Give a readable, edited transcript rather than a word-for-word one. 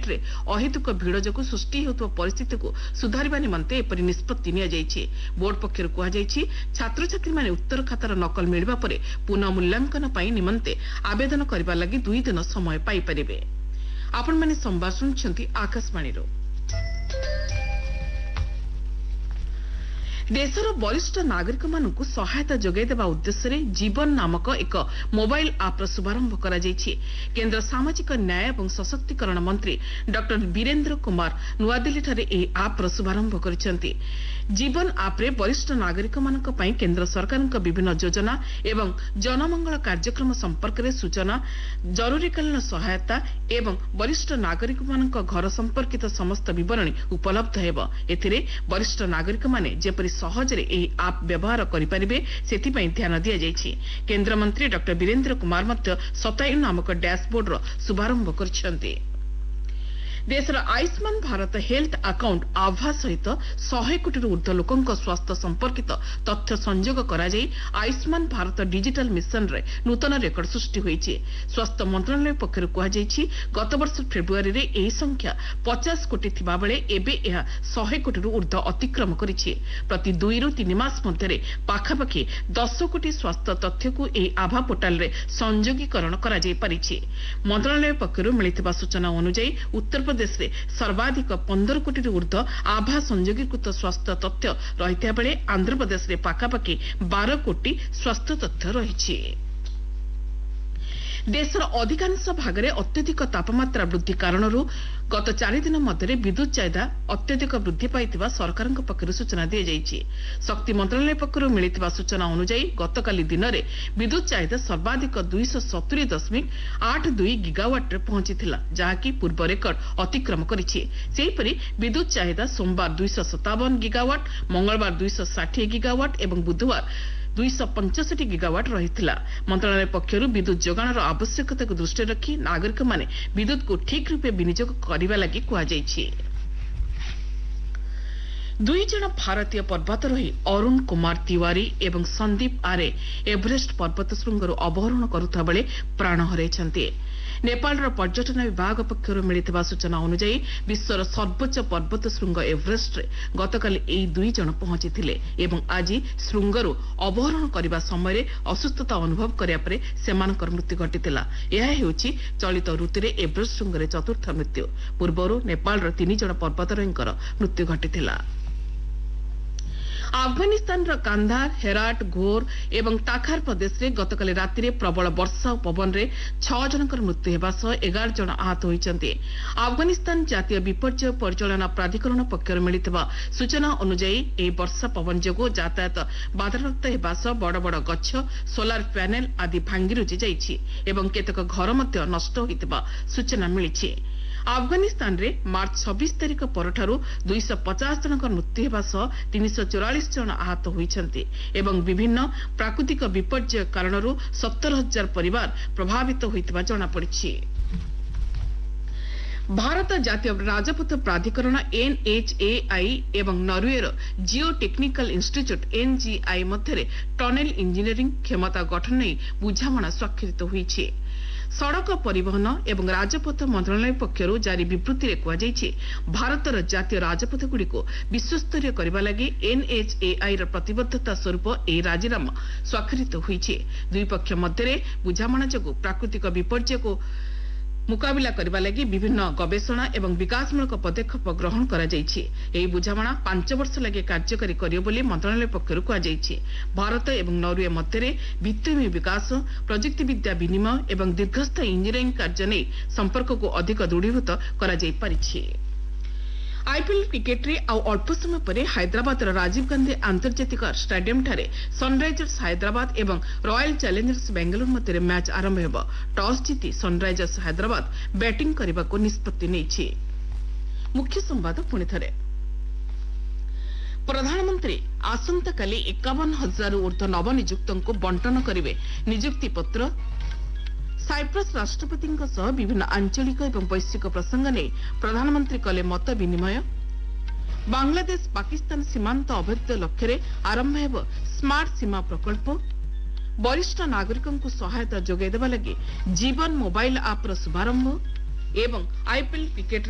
ସାଇଟ୍ରେ ଅହେତୁକ ଭିଡ଼ ଯୋଗୁଁ ସୃଷ୍ଟି ହେଉଥିବା ପରିସ୍ଥିତିକୁ ସୁଧାରିବା ନିମନ୍ତେ ଏପରି ନିଷ୍ପତ୍ତି ନିଆଯାଇଛି। ବୋର୍ଡ ପକ୍ଷରୁ କୁହାଯାଇଛି ଛାତ୍ରଛାତ୍ରୀମାନେ ଉତ୍ତର ଖାତାର ନକଲ ମିଳିବା ପରେ ପୁନଃ ମୂଲ୍ୟାଙ୍କନ ପାଇଁ ନିମନ୍ତେ ଆବେଦନ କରିବା ଲାଗି 2 ଦିନ ସମୟ ପାଇପାରିବେ। ଆପଣମାନେ ସମ୍ବାଦ ଶୁଣୁଛନ୍ତି ଆକାଶବାଣୀରୁ। देशर वरिष्ठ नागरिक मानकु सहायता जोगाई देबा उद्देश्य जीवन नामक एक मोबाइल आप्र शुभारंभ करा जायछि। केंद्र सामाजिक न्याय एवं सशक्तिकरण मंत्री डॉक्टर वीरेंद्र कुमार नुआदिल्ली ठारे एही आप्र शुभारंभ करिसेंति। जीवन आप्रे वरिष्ठ नागरिक मानक पई केंद्र सरकारक विभिन्न योजना एवं जनमंगल कार्यक्रम संपर्क में सूचना, जरूरीकालीन सहायता एवं वरिष्ठ नागरिक मानक घर संपर्कित समस्त विवरणी उपलब्ध हेबो। एथिरे वरिष्ठ नागरिक माने जेपरि सहजरे एही आप व्यवहार करिपारिबे सेथिपई ध्यान दिया जायछि। केंद्र मंत्री डॉक्टर वीरेंद्र कुमार मध्य शतायु नामक डैशबोर्ड रो शुभारंभ करिसेंति। देशर आयुष्मान भारत हेल्थ अकाउंट आभा सहित 100 कोटी ऊर्ध्व लोकों स्वास्थ्य संपर्कित तथ्य संयोग करा जाई आयुष्मान भारत डिजिटल मिशन रे नूतन रेकर्ड सृष्टि होईछि। स्वास्थ्य मंत्रालय पक्षरु कहा जायछि गत वर्ष फेब्रुआरी रे एही संख्या 50 कोटी थिबा बेले एबे एहा 100 कोटी ऊर्ध्व अतिक्रम करिछि। प्रति 2 रु 3 मास मध्यरे पाखापाखि 10 कोटी स्वास्थ्य तथ्य को एही आभा पोर्टाल रे संयोगीकरण करा जाई परिछि। मंत्रालय पक्षरु मिलिथिबा सूचना अनुसार उत्तर प्रदेश रे सर्वाधिक 15 कोटी ऊर्ध्व आभा संयोगीकृत स्वास्थ्य तथ्य रहिता बेले आंध्र प्रदेश रे पाखापाखि 12 कोटी स्वास्थ्य तथ्य रहिछि। देशर अधिकांश भागरे अत्यधिक तापमात्रा वृद्धि कारणरू गत 4 दिन मध्य विद्युत चाहिदा अत्यधिक वृद्धि पाइथिबा सरकारक पक्षरु सूचना दिया जायछि। शक्ति मंत्रालय पक्षरु मिलिथिबा सूचना अनुसार गतकाली दिन रे विद्युत चाहिदा सर्वाधिक 270.82 गीगावाट रे पहुंचीथिला, जहाकी पूर्व रेकर्ड अतिक्रम करिछि। सेहिपरि विद्युत चाहिदा सोमवार 257 गीगावाट, मंगलवार 260 गीगावाट एवं बुधवार 265 गीगावाट रहिथिला। मंत्रालय पक्षरु विद्युत जोगाणर आवश्यकता को दृष्टि रखी नागरिक माने विद्युत को ठीक रूपे विनियोग करिबा लागि कुहा जायछि। 2 जण भारतीय पर्वतारोही अरुण कुमार तिवारी एवं संदीप आरे एवरेस्ट पर्वत श्रृंगरू अवरोहण करुथा बेले प्राण हराइछन्ति। नेपालर पर्यटन विभाग पक्षरु मिलिथिबा सूचना अनुसार विश्वर सर्वोच्च पर्वत श्रृंग एवरेस्ट रे गतकाली एही 2 जण पहुंचीथिले एवं आज श्रृंगरू अवरोहण करबा समय असुस्थता अनुभव करिया परे सेमानकर मृत्यु घटितिला। यह हेउछि चलित ऋतुरे एवरेस्ट श्रृंगरे चतुर्थ मृत्यु। पूर्वरू नेपालर 3 जण पर्वतारोहींकर मृत्यु घटितिला। अफगानिस्तान कांधार, हेराट, घोर एवं ताखार प्रदेश रे गतकाली राति प्रबल वर्षा और पवन रे 6 जनकर मृत्यु हेबा सह 11 जन आहत होइचंती। अफगानिस्तान जातीय विपर्यय परिचालना प्राधिकरण पक्षरु मिलिथिबा सूचना अनुसार एही वर्षा पवन जोगु यातायात बाधाप्राप्त हेबा सह बड़ बड़ गछ, सोलार पैनेल आदि भांगी रुजी जाइछि एवं केतक घर मध्य नष्ट होइतिबा सूचना मिलिछि। अफगानिस्तान रे मार्च 26 तारिख परठारू 250 जनकर मृत्यु हेबा सह 344 जन आहत होइछन्ति एवं विभिन्न प्राकृतिक विपर्यय कारणरू 70,000 परिवार प्रभावित होइतिबा जଣା पड़िछि। भारत जातीय राजपथ प्राधिकरण NHAI एवं नॉर्वेर जियो टेक्निकल इंस्टीट्यूट NGI मध्य टनेल इंजीनियरिंग क्षमता गठन नहीं बुझामणा स्वाक्षरित होइछि। सड़क परिवहन एवं राजपथ मंत्रालय पक्षरु जारी विवृत्ति रे कुआ जायछि भारतर जातीय राजपथ गुडी को विश्वस्तरीय करबा लागि NHAI र प्रतिबद्धता स्वरूप ए राजीनामा स्वाक्षरित होइछि। दुई पक्ष मध्य बुझामणा जगु प्राकृतिक विपर्यय को मुकाबिला करबा लागि विभिन्न गवेषणा एवं विकासमूलक पदक्षेप ग्रहण करा जायछि। एही बुझामणा 5 वर्ष लागि कार्यकारी करियो बोली मंत्रालय पक्षरु कुआ जायछि। भारत एवं नॉर्वे मध्य भित्तिभूमि विकास, प्रजुक्ति विद्या विनिमय एवं दीर्घस्थायी इंजीनियरिंग कार्य नै संपर्क को अधिक दृढ़ीभूत करा जाय परिछि। आईपीएल क्रिकेट रे अल्प समय पर हैदराबाद राजीव गांधी आंतर्जातिक स्टेडियम ठारे सनराइजर्स हैदराबाद एवं रॉयल चैलेंजर्स बेंगलुरु मध्य मैच आरंभ हेब। टॉस जीति सनराइजर्स हैदराबाद बैटिंग करने को निष्पत्ति नेछि। मुख्य संवाद पुणी थरे। प्रधानमंत्री आसंता काली 51,000 ऊर्ध्व नवनियुक्तों को बंटन करिवे नियुक्ति पत्र। साइप्रस राष्ट्रपति विभिन्न आंचलिक एवं वैश्विक प्रसंग ने प्रधानमंत्री कले मत विनिमय। बांग्लादेश पाकिस्तान सीमांत अवैध लक्ष्य आरंभ हेब स्मार्ट सीमा प्रकल्प। वरिष्ठ नागरिकों को सहायता जोगाई देबा लगी जीवन मोबाइल आप शुभारंभ एवं आईपीएल क्रिकेट